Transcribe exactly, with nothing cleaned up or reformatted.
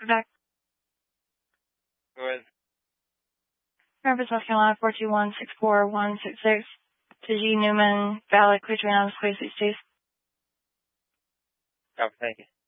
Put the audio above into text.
Back. Go ahead. Rapids, North Carolina, four two one, six four one six six. To G. Newman, valid, clear to announce, please, please. Copy, thank you.